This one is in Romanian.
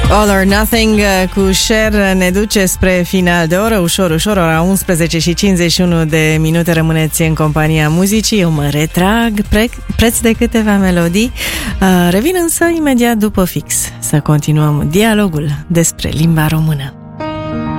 All or Nothing cu Cher ne duce spre final de oră, ușor, ora 11 și 51 de minute. Rămâneți în compania muzicii. Eu mă retrag preț de câteva melodii. Revin însă imediat după fix să continuăm dialogul despre limba română.